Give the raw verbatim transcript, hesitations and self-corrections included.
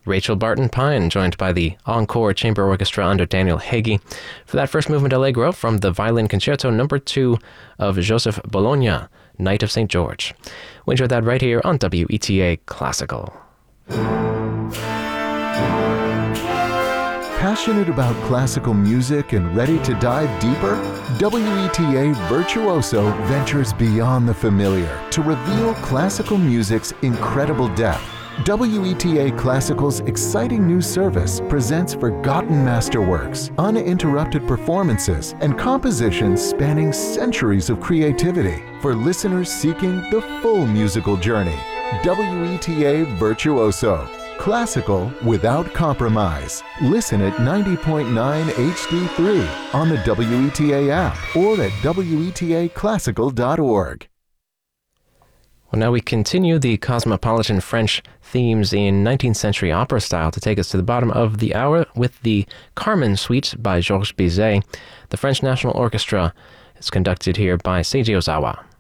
Rachel Barton Pine, joined by the Encore Chamber Orchestra under Daniel Hegyi, for that first movement allegro from the Violin Concerto number two of Joseph Bologna, Knight of Saint George. We enjoyed that right here on W E T A Classical. Passionate about classical music and ready to dive deeper? W E T A Virtuoso ventures beyond the familiar to reveal classical music's incredible depth. W E T A Classical's exciting new service presents forgotten masterworks, uninterrupted performances, and compositions spanning centuries of creativity for listeners seeking the full musical journey. W E T A Virtuoso. Classical without compromise. Listen at ninety point nine H D three on the W E T A app or at W E T A classical dot org. Well, now we continue the cosmopolitan French themes in nineteenth century opera style to take us to the bottom of the hour with the Carmen Suite by Georges Bizet. The French National Orchestra is conducted here by Seiji Ozawa.